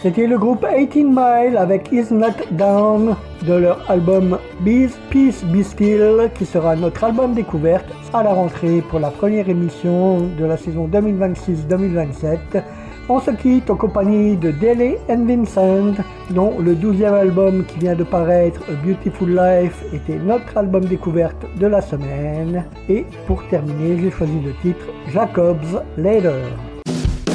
C'était le groupe 18 Mile avec Is Not Down de leur album Peace Be Still qui sera notre album découverte à la rentrée pour la première émission de la saison 2026-2027. On se quitte en compagnie de Dele & Vincent dont le 12e album qui vient de paraître A Beautiful Life était notre album découverte de la semaine. Et pour terminer, j'ai choisi le titre Jacob's Ladder.